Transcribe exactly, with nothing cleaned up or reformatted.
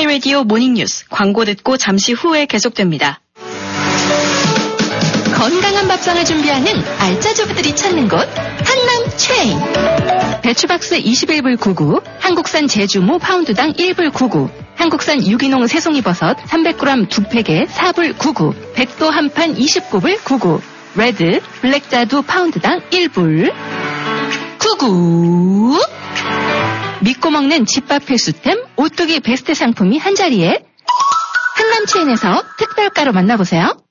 라디오 모닝뉴스 광고 듣고 잠시 후에 계속됩니다. 건강한 밥상을 준비하는 알짜주부들이 찾는 곳 한남 체인. 배추박스 이십일 불 구십구, 한국산 제주무 파운드당 일 불 구십구, 한국산 유기농 새송이버섯 삼백 그램 두 팩에 사 불 구십구, 백도 한 판 이십구 불 구십구, 레드, 블랙자두 파운드당 일 불 구십구. 믿고 먹는 집밥 필수템 오뚜기 베스트 상품이 한자리에 한남 체인에서 특별가로 만나보세요.